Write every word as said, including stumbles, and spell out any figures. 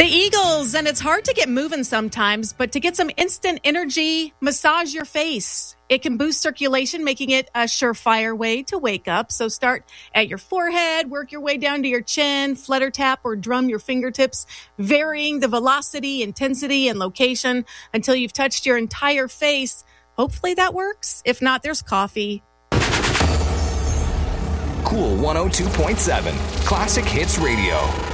Eagles, and it's hard to get moving sometimes, but to get some instant energy, massage your face. It can boost circulation, making it a surefire way to wake up. So start at your forehead, work your way down to your chin, flutter tap or drum your fingertips, varying the velocity, intensity, and location until you've touched your entire face. Hopefully that works. If not, there's coffee. Cool one oh two point seven, Classic Hits Radio.